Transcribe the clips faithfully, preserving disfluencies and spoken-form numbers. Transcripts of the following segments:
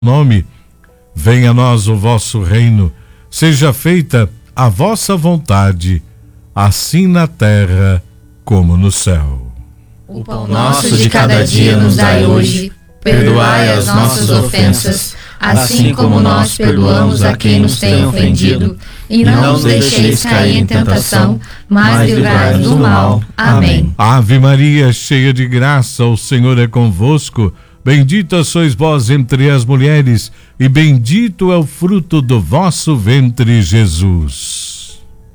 nome, venha a nós o vosso reino, seja feita a vossa vontade, assim na terra como no céu. O pão nosso de cada dia nos dai hoje, perdoai as nossas ofensas, assim como nós perdoamos a quem nos tem ofendido, e não nos deixeis cair em tentação, mas livrai-nos do mal. Amém. Ave Maria, cheia de graça, o Senhor é convosco. Bendita sois vós entre as mulheres, e bendito é o fruto do vosso ventre, Jesus.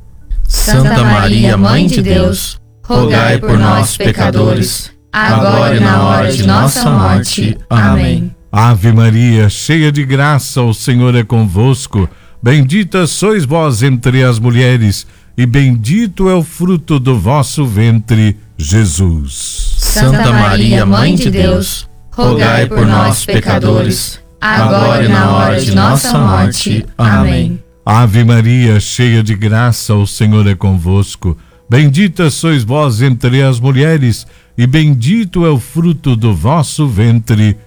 Santa Maria, Mãe de Deus, rogai por nós, pecadores, agora e na hora de nossa morte. Amém. Ave Maria, cheia de graça, o Senhor é convosco. Bendita sois vós entre as mulheres, e bendito é o fruto do vosso ventre, Jesus. Santa Maria, Mãe de Deus, rogai por nós, pecadores, agora e na hora de nossa morte. Amém. Ave Maria, cheia de graça, o Senhor é convosco. Bendita sois vós entre as mulheres, e bendito é o fruto do vosso ventre,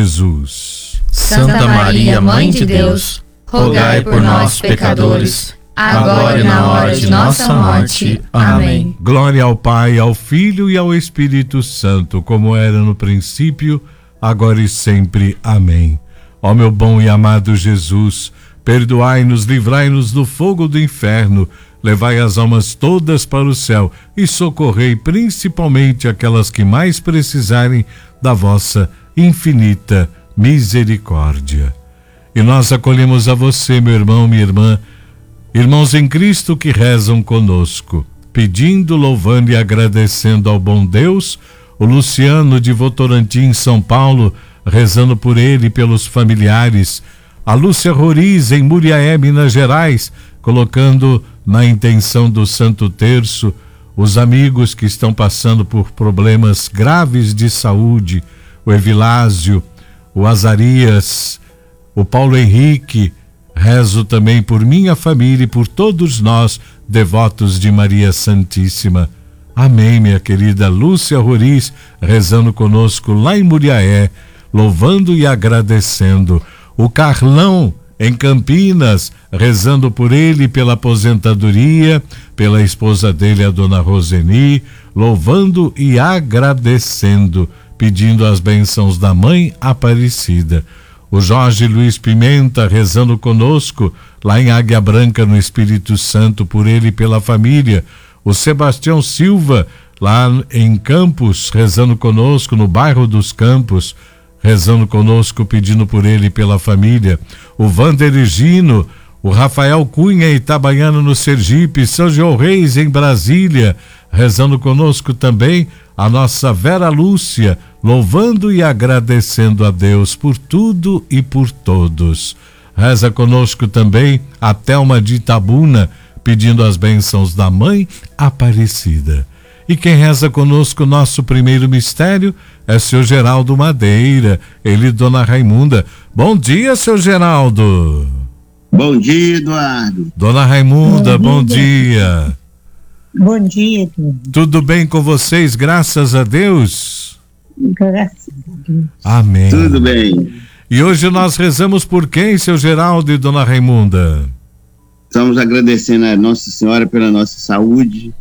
Jesus. Santa Maria, Mãe de Deus, rogai por nós, pecadores, agora e na hora de nossa morte. Amém. Glória ao Pai, ao Filho e ao Espírito Santo, como era no princípio, agora e sempre. Amém. Ó meu bom e amado Jesus, perdoai-nos, livrai-nos do fogo do inferno, levai as almas todas para o céu e socorrei principalmente aquelas que mais precisarem da vossa infinita misericórdia. E nós acolhemos a você, meu irmão, minha irmã, irmãos em Cristo que rezam conosco, pedindo, louvando e agradecendo ao bom Deus, o Luciano de Votorantim, São Paulo, rezando por ele e pelos familiares, a Lúcia Roriz em Muriaé, Minas Gerais, colocando na intenção do Santo Terço os amigos que estão passando por problemas graves de saúde, o Evilásio, o Azarias, o Paulo Henrique. Rezo também por minha família e por todos nós, devotos de Maria Santíssima. Amém, minha querida Lúcia Roriz, rezando conosco lá em Muriaé, louvando e agradecendo. O Carlão, em Campinas, rezando por ele, pela aposentadoria, pela esposa dele, a dona Roseni, louvando e agradecendo, pedindo as bênçãos da Mãe Aparecida. O Jorge Luiz Pimenta, rezando conosco, lá em Águia Branca, no Espírito Santo, por ele e pela família. O Sebastião Silva, lá em Campos, rezando conosco, no bairro dos Campos, rezando conosco, pedindo por ele e pela família. O Vander Gino, o Rafael Cunha, Itabaiana, no Sergipe, São João Reis, em Brasília, rezando conosco também a nossa Vera Lúcia, louvando e agradecendo a Deus por tudo e por todos. Reza conosco também a Thelma de Itabuna, pedindo as bênçãos da Mãe Aparecida. E quem reza conosco nosso primeiro mistério é seu Geraldo Madeira, ele e dona Raimunda. Bom dia, seu Geraldo. Bom dia, Eduardo. Dona Raimunda, bom, bom dia. Bom dia, Eduardo. Tudo bem com vocês, graças a Deus? Graças a Deus. Amém. Tudo bem. E hoje nós rezamos por quem, seu Geraldo e dona Raimunda? Estamos agradecendo a Nossa Senhora pela nossa saúde,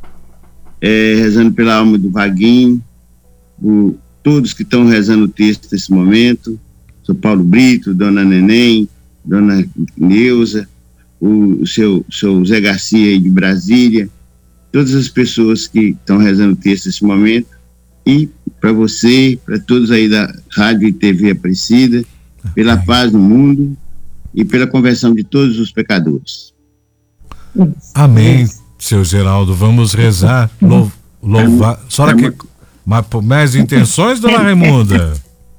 É, rezando pela alma do Vaguinho, por todos que estão rezando o texto nesse momento, seu Paulo Brito, dona Neném, dona Neuza, o, o seu, seu Zé Garcia aí de Brasília, todas as pessoas que estão rezando o texto nesse momento, e para você, para todos aí da Rádio e T V Aparecida, pela paz no mundo e pela conversão de todos os pecadores. Amém. Seu Geraldo, vamos rezar, lou, louvar. Só que mas por mais intenções, dona Raimunda?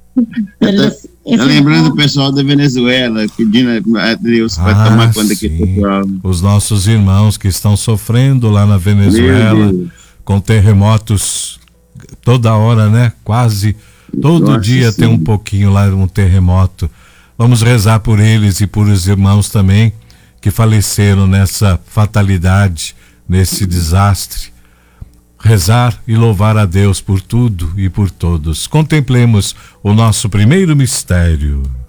Tá lembrando o pessoal da Venezuela, pedindo a Deus para ah, tomar conta aqui do pessoal. Os nossos irmãos que estão sofrendo lá na Venezuela, com terremotos toda hora, né? Quase todo Nossa, dia sim. Tem um pouquinho lá, um terremoto. Vamos rezar por eles e por os irmãos também que faleceram nessa fatalidade, nesse desastre. Rezar e louvar a Deus por tudo e por todos. Contemplemos o nosso primeiro mistério.